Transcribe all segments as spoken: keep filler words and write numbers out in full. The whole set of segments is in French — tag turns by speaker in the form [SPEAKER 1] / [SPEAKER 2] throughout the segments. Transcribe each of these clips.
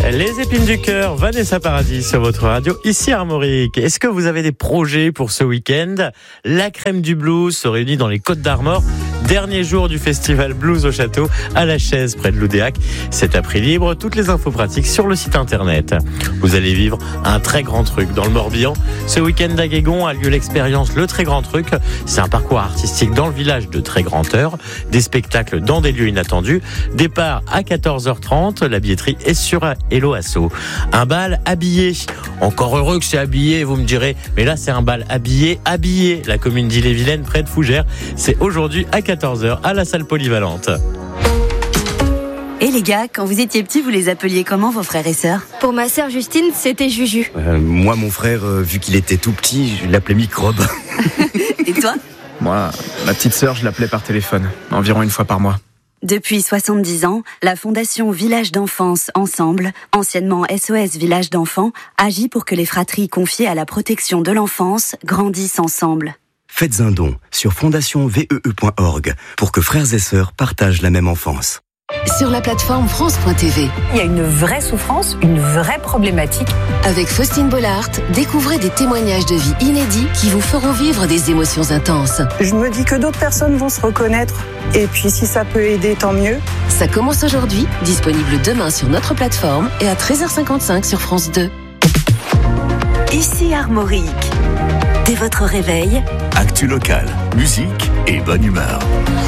[SPEAKER 1] Les épines du cœur, Vanessa Paradis sur votre radio, ici Armorique. Est-ce que vous avez des projets pour ce week-end ? La crème du blues se réunit dans les Côtes d'Armor. Dernier jour du festival Blues au Château, à la Chaise, près de Loudéac. C'est à prix libre, toutes les infos pratiques sur le site internet. Vous allez vivre un très grand truc dans le Morbihan. Ce week-end à Guégon a lieu l'expérience Le Très Grand Truc. C'est un parcours artistique dans le village de Très Grande Heure. Des spectacles dans des lieux inattendus. Départ à quatorze heures trente. La billetterie est sur Hello Asso. Un bal habillé. Encore heureux que c'est habillé, vous me direz. Mais là, c'est un bal habillé, habillé. La commune d'Ille-et-Vilaine, près de Fougères. C'est aujourd'hui à quatorze heures à la salle polyvalente.
[SPEAKER 2] Et les gars, quand vous étiez petits, vous les appeliez comment vos frères et sœurs ?
[SPEAKER 3] Pour ma sœur Justine, c'était Juju.
[SPEAKER 4] Euh, moi, mon frère, euh, vu qu'il était tout petit, je l'appelais Microbe.
[SPEAKER 2] Et toi ?
[SPEAKER 5] Moi, ma petite sœur, je l'appelais par téléphone, environ une fois par mois.
[SPEAKER 2] Depuis soixante-dix ans, la Fondation Village d'Enfance Ensemble, anciennement S O S Village d'Enfants, agit pour que les fratries confiées à la protection de l'enfance grandissent ensemble.
[SPEAKER 4] Faites un don sur fondation v e e point org pour que frères et sœurs partagent la même enfance.
[SPEAKER 6] Sur la plateforme France point t v.
[SPEAKER 7] Il y a une vraie souffrance, une vraie problématique.
[SPEAKER 6] Avec Faustine Bollard, découvrez des témoignages de vie inédits qui vous feront vivre des émotions intenses.
[SPEAKER 8] Je me dis que d'autres personnes vont se reconnaître. Et puis si ça peut aider, tant mieux.
[SPEAKER 6] Ça commence aujourd'hui, disponible demain sur notre plateforme et à treize heures cinquante-cinq sur France deux.
[SPEAKER 2] Ici Armorique. Dès votre réveil,
[SPEAKER 9] actu local, musique et bonne humeur.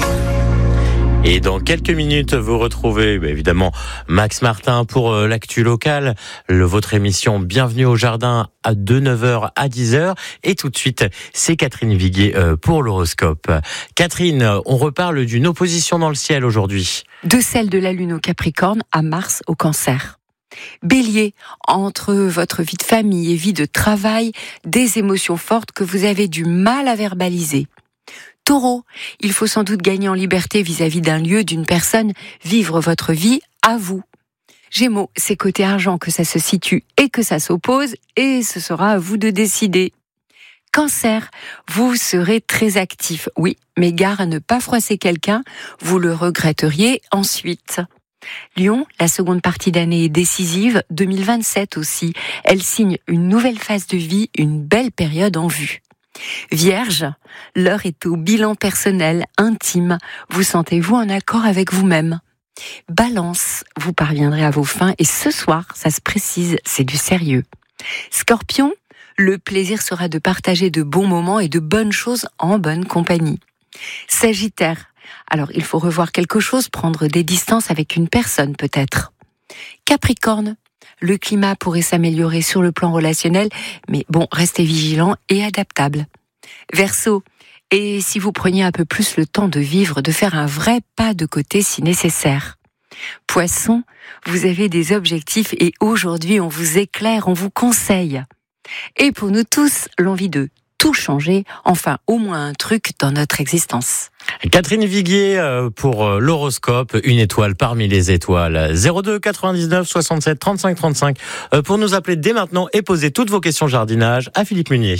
[SPEAKER 1] Et dans quelques minutes, vous retrouvez évidemment Max Martin pour euh, l'actu locale, le, votre émission Bienvenue au Jardin à de neuf heures à dix heures. Et tout de suite, c'est Catherine Viguier euh, pour l'horoscope. Catherine, on reparle d'une opposition dans le ciel aujourd'hui.
[SPEAKER 10] De celle de la Lune au Capricorne à Mars au Cancer. Bélier, entre votre vie de famille et vie de travail, des émotions fortes que vous avez du mal à verbaliser. Taureau, il faut sans doute gagner en liberté vis-à-vis d'un lieu, d'une personne, vivre votre vie à vous. Gémeaux, c'est côté argent que ça se situe et que ça s'oppose, et ce sera à vous de décider. Cancer, vous serez très actif, oui, mais gare à ne pas froisser quelqu'un, vous le regretteriez ensuite. Lion, la seconde partie d'année est décisive, deux mille vingt-sept aussi. Elle signe une nouvelle phase de vie, une belle période en vue. Vierge, l'heure est au bilan personnel, intime. Vous sentez-vous en accord avec vous-même ? Balance, vous parviendrez à vos fins et ce soir, ça se précise, c'est du sérieux. Scorpion, le plaisir sera de partager de bons moments et de bonnes choses en bonne compagnie. Sagittaire, alors il faut revoir quelque chose, prendre des distances avec une personne peut-être. Capricorne, le climat pourrait s'améliorer sur le plan relationnel, mais bon, restez vigilant et adaptable. Verseau, et si vous preniez un peu plus le temps de vivre, de faire un vrai pas de côté si nécessaire. Poisson, vous avez des objectifs et aujourd'hui on vous éclaire, on vous conseille. Et pour nous tous, l'envie de tout changer, enfin au moins un truc dans notre existence.
[SPEAKER 1] Catherine Viguier pour l'horoscope, une étoile parmi les étoiles. zéro deux quatre-vingt-dix-neuf soixante-sept trente-cinq trente-cinq pour nous appeler dès maintenant et poser toutes vos questions jardinage à Philippe Munier.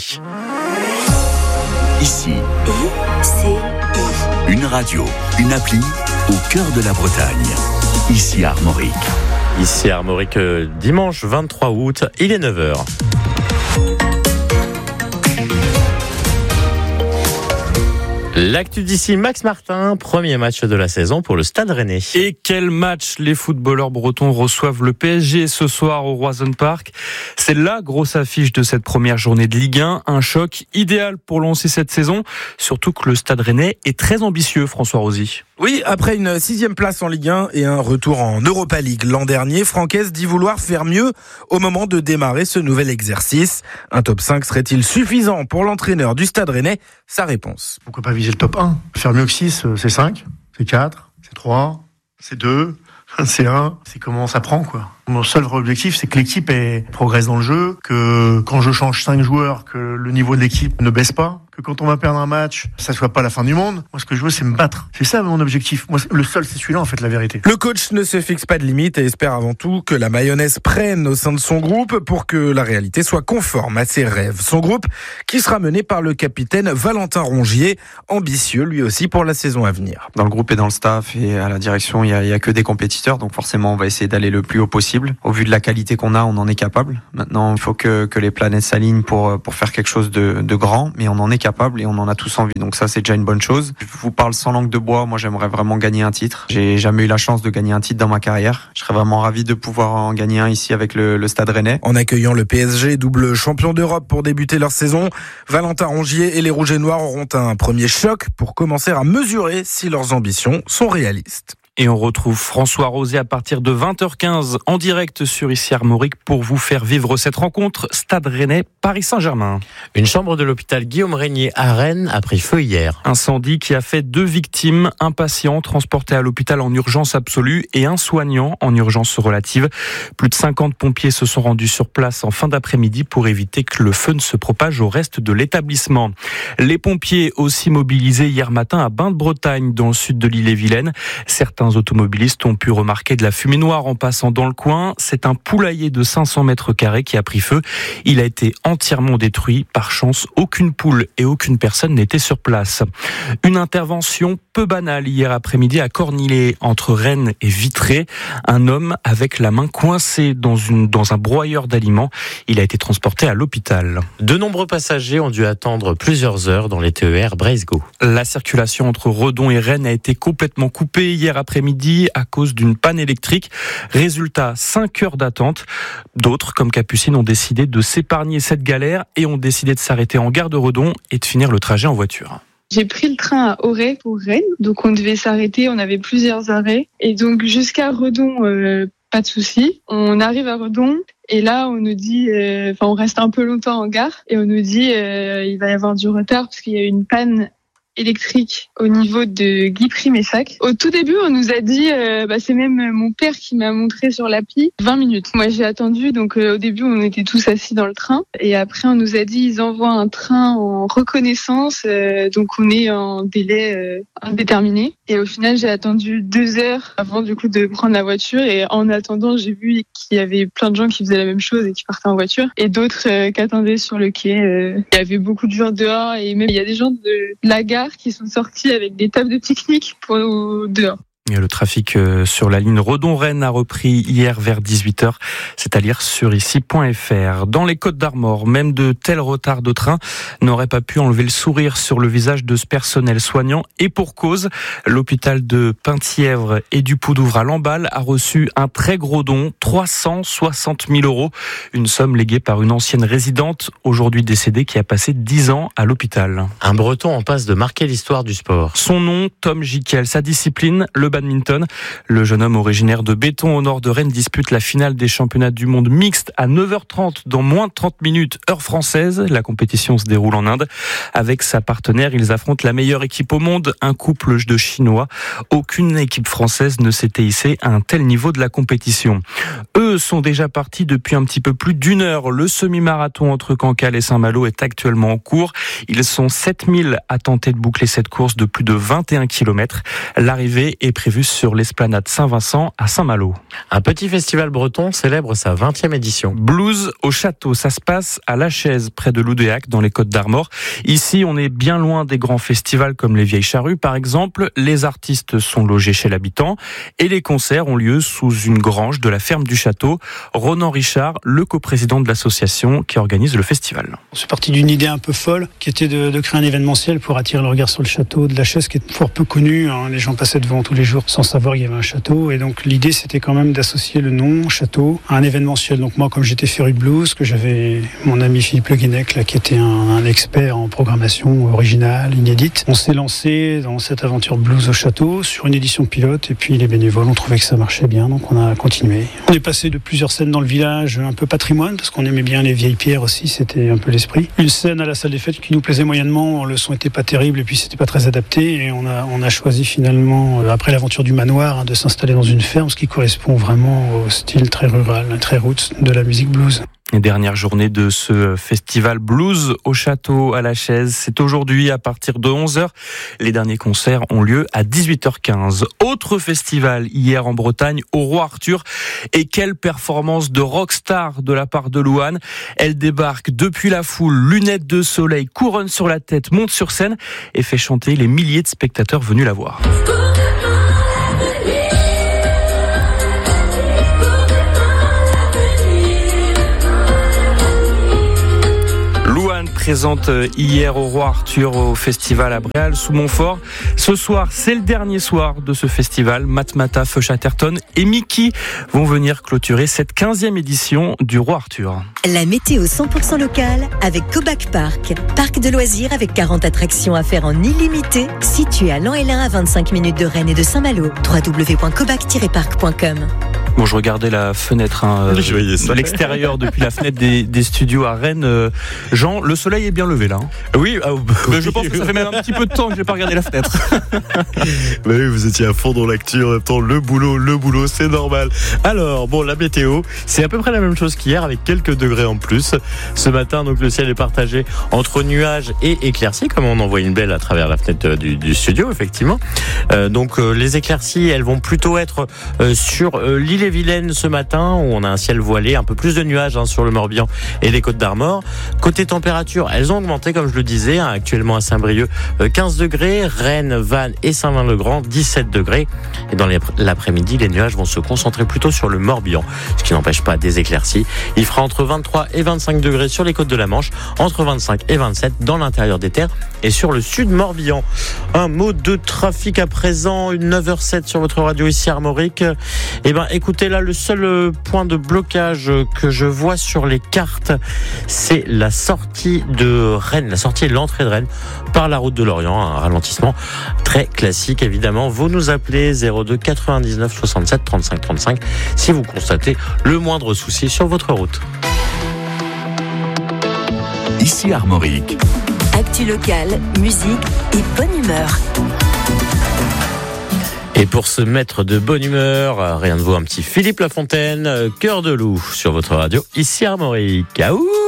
[SPEAKER 9] Ici,
[SPEAKER 2] I C I.
[SPEAKER 9] Une radio, une appli au cœur de la Bretagne. Ici Armorique.
[SPEAKER 1] Ici Armorique, dimanche vingt-trois août, il est neuf heures. L'actu d'ici, Max Martin, premier match de la saison pour le Stade Rennais.
[SPEAKER 11] Et quel match! Les footballeurs bretons reçoivent le P S G ce soir au Roison Park. C'est la grosse affiche de cette première journée de Ligue un, un choc idéal pour lancer cette saison, surtout que le Stade Rennais est très ambitieux, François Rosy.
[SPEAKER 12] Oui, après une sixième place en Ligue un et un retour en Europa League l'an dernier, Francaise dit vouloir faire mieux au moment de démarrer ce nouvel exercice. Un top cinq serait-il suffisant pour l'entraîneur du Stade Rennais? Sa réponse.
[SPEAKER 13] Pourquoi pas viser le top un? Faire mieux que six, c'est cinq, c'est quatre, c'est trois, c'est deux, c'est un. C'est comment ça prend, quoi. Mon seul objectif, c'est que l'équipe progresse dans le jeu, que quand je change cinq joueurs, que le niveau de l'équipe ne baisse pas, que quand on va perdre un match, ça soit pas la fin du monde. Moi, ce que je veux, c'est me battre. C'est ça mon objectif. Moi, le seul, c'est celui-là, en fait, la vérité.
[SPEAKER 12] Le coach ne se fixe pas de limite et espère avant tout que la mayonnaise prenne au sein de son groupe pour que la réalité soit conforme à ses rêves. Son groupe qui sera mené par le capitaine Valentin Rongier, ambitieux lui aussi pour la saison à venir.
[SPEAKER 14] Dans le groupe et dans le staff et à la direction, il y a, il y a que des compétiteurs, donc forcément, on va essayer d'aller le plus haut possible. Au vu de la qualité qu'on a, on en est capable. Maintenant, il faut que, que les planètes s'alignent pour, pour faire quelque chose de, de grand, mais on en est capable et on en a tous envie. Donc ça, c'est déjà une bonne chose. Je vous parle sans langue de bois. Moi, j'aimerais vraiment gagner un titre. J'ai jamais eu la chance de gagner un titre dans ma carrière. Je serais vraiment ravi de pouvoir en gagner un ici avec le, le Stade Rennais.
[SPEAKER 12] En accueillant le P S G, double champion d'Europe pour débuter leur saison, Valentin Rongier et les Rouges et Noirs auront un premier choc pour commencer à mesurer si leurs ambitions sont réalistes.
[SPEAKER 11] Et on retrouve François Rosé à partir de vingt heures quinze en direct sur Ici Armorique pour vous faire vivre cette rencontre Stade Rennais Paris Saint-Germain.
[SPEAKER 1] Une chambre de l'hôpital Guillaume Régnier à Rennes a pris feu hier.
[SPEAKER 11] Incendie qui a fait deux victimes, un patient transporté à l'hôpital en urgence absolue et un soignant en urgence relative. Plus de cinquante pompiers se sont rendus sur place en fin d'après-midi pour éviter que le feu ne se propage au reste de l'établissement. Les pompiers aussi mobilisés hier matin à Bain-de-Bretagne dans le sud de l'Ille-et-Vilaine. Certains automobilistes ont pu remarquer de la fumée noire en passant dans le coin. C'est un poulailler de cinq cents mètres carrés qui a pris feu. Il a été entièrement détruit. Par chance, aucune poule et aucune personne n'était sur place. Une intervention peu banale hier après-midi à Cornillé, entre Rennes et Vitré. Un homme avec la main coincée dans, une, dans un broyeur d'aliments. Il a été transporté à l'hôpital.
[SPEAKER 1] De nombreux passagers ont dû attendre plusieurs heures dans les T E R Breizh-Go.
[SPEAKER 11] La circulation entre Redon et Rennes a été complètement coupée hier après midi à cause d'une panne électrique. Résultat, cinq heures d'attente. D'autres, comme Capucine, ont décidé de s'épargner cette galère et ont décidé de s'arrêter en gare de Redon et de finir le trajet en voiture.
[SPEAKER 15] J'ai pris le train à Auray pour Rennes, donc on devait s'arrêter, on avait plusieurs arrêts. Et donc jusqu'à Redon, euh, pas de souci. On arrive à Redon et là on nous dit, euh, enfin on reste un peu longtemps en gare et on nous dit euh, il va y avoir du retard parce qu'il y a eu une panne électrique au niveau de Guy-Prix-Messac. Au tout début, on nous a dit, euh, bah, c'est même mon père qui m'a montré sur l'appli, vingt minutes. Moi, j'ai attendu, donc euh, au début, on était tous assis dans le train. Et après, on nous a dit, ils envoient un train en reconnaissance, euh, donc on est en délai euh, indéterminé. Et au final, j'ai attendu deux heures avant du coup de prendre la voiture. Et en attendant, j'ai vu qu'il y avait plein de gens qui faisaient la même chose et qui partaient en voiture. Et d'autres euh, qui attendaient sur le quai. Euh, il y avait beaucoup de gens dehors et même il y a des gens de la gare qui sont sortis avec des tables de pique-nique pour dehors.
[SPEAKER 11] Et le trafic sur la ligne Redon-Rennes a repris hier vers dix-huit heures. C'est à lire sur ici point f r. Dans les Côtes d'Armor, même de tels retards de train n'auraient pas pu enlever le sourire sur le visage de ce personnel soignant. Et pour cause, l'hôpital de Penthièvre et du Poudouvre à Lamballe a reçu un très gros don, trois cent soixante mille euros. Une somme léguée par une ancienne résidente, aujourd'hui décédée, qui a passé dix ans à l'hôpital.
[SPEAKER 1] Un Breton en passe de marquer l'histoire du sport.
[SPEAKER 11] Son nom, Tom Jikel. Sa discipline, le badminton. Le jeune homme originaire de Béton au nord de Rennes dispute la finale des championnats du monde mixte à neuf heures trente dans moins de trente minutes heure française. La compétition se déroule en Inde. Avec sa partenaire, ils affrontent la meilleure équipe au monde, un couple de Chinois. Aucune équipe française ne s'était hissée à un tel niveau de la compétition. Eux sont déjà partis depuis un petit peu plus d'une heure. Le semi-marathon entre Cancale et Saint-Malo est actuellement en cours. Ils sont sept mille à tenter de boucler cette course de plus de vingt et un kilomètres. L'arrivée est prévue sur l'esplanade Saint-Vincent à Saint-Malo.
[SPEAKER 1] Un petit festival breton célèbre sa vingtième édition.
[SPEAKER 11] Blues au château, ça se passe à La Chaise, près de Loudéac, dans les Côtes d'Armor. Ici, on est bien loin des grands festivals comme les Vieilles Charrues, par exemple. Les artistes sont logés chez l'habitant et les concerts ont lieu sous une grange de la ferme du château. Ronan Richard, le coprésident de l'association qui organise le festival.
[SPEAKER 16] C'est parti d'une idée un peu folle, qui était de, de créer un événementiel pour attirer le regard sur le château de La Chaise, qui est fort peu connu, hein. Les gens passaient devant tous les jours sans savoir qu'il y avait un château. Et donc l'idée, c'était quand même d'associer le nom château à un événementiel. Donc moi, comme j'étais féru de blues, que j'avais mon ami Philippe Le Guenec, là, qui était un, un expert en programmation originale, inédite, on s'est lancé dans cette aventure blues au château sur une édition pilote. Et puis les bénévoles ont trouvé que ça marchait bien, donc on a continué. On est passé de plusieurs scènes dans le village, un peu patrimoine, parce qu'on aimait bien les vieilles pierres aussi, c'était un peu l'esprit. Une scène à la salle des fêtes qui nous plaisait moyennement, le son était pas terrible et puis c'était pas très adapté. Et on a, on a choisi finalement, après la l'aventure du manoir, hein, de s'installer dans une ferme, ce qui correspond vraiment au style très rural, très roots de la musique blues.
[SPEAKER 11] Dernière journée de ce festival blues au château à la Chaise. C'est aujourd'hui à partir de onze heures. Les derniers concerts ont lieu à dix-huit heures quinze. Autre festival hier en Bretagne, au Roi Arthur. Et quelle performance de rockstar de la part de Louane. Elle débarque depuis la foule, lunettes de soleil, couronne sur la tête, monte sur scène et fait chanter les milliers de spectateurs venus la voir. Présente hier au Roi Arthur au festival à Bréal sous Montfort. Ce soir, c'est le dernier soir de ce festival. Matmata, Feu Chatterton et Mickey vont venir clôturer cette quinzième édition du Roi Arthur.
[SPEAKER 17] La météo cent pour cent locale avec Cobac Park. Parc de loisirs avec quarante attractions à faire en illimité, situé à Lan-Hélin à vingt-cinq minutes de Rennes et de Saint-Malo. w w w point cobac tiret parc point com.
[SPEAKER 11] Bon, je regardais la fenêtre, hein, euh, l'extérieur depuis la fenêtre des, des studios à Rennes. Euh, Jean, le soleil est bien levé là. Hein.
[SPEAKER 1] Oui, ah,
[SPEAKER 11] mais je pense que ça fait même un petit peu de temps que je n'ai pas regardé la fenêtre.
[SPEAKER 1] Mais oui, vous étiez à fond dans l'actu en même temps. Le boulot, le boulot, c'est normal. Alors, bon, la météo, c'est à peu près la même chose qu'hier avec quelques degrés en plus. Ce matin, donc le ciel est partagé entre nuages et éclaircies, comme on en voit une belle à travers la fenêtre du, du studio, effectivement. Euh, donc euh, les éclaircies, elles vont plutôt être euh, sur euh, l'île Vilaine ce matin, où on a un ciel voilé, un peu plus de nuages hein, sur le Morbihan et les Côtes d'Armor. Côté température, elles ont augmenté, comme je le disais, hein, actuellement à Saint-Brieuc, euh, quinze degrés, Rennes, Vannes et Saint-Vin-le-Grand, dix-sept degrés. Et dans l'après-midi, les nuages vont se concentrer plutôt sur le Morbihan, ce qui n'empêche pas des éclaircies. Il fera entre vingt-trois et vingt-cinq degrés sur les côtes de la Manche, entre vingt-cinq et vingt-sept dans l'intérieur des terres et sur le sud Morbihan. Un mot de trafic à présent, une neuf heures sept sur votre radio ici Armorique. Eh ben, écoutez, là, le seul point de blocage que je vois sur les cartes, c'est la sortie de Rennes, la sortie et l'entrée de Rennes par la route de Lorient. Un ralentissement très classique, évidemment. Vous nous appelez zéro deux quatre-vingt-dix-neuf soixante-sept trente-cinq trente-cinq si vous constatez le moindre souci sur votre route.
[SPEAKER 9] Ici Armorique.
[SPEAKER 17] Actu locale, musique et bonne humeur.
[SPEAKER 1] Et pour se mettre de bonne humeur, rien ne vaut un petit Philippe Lafontaine, Cœur de loup sur votre radio, ici Armorique. Aouh!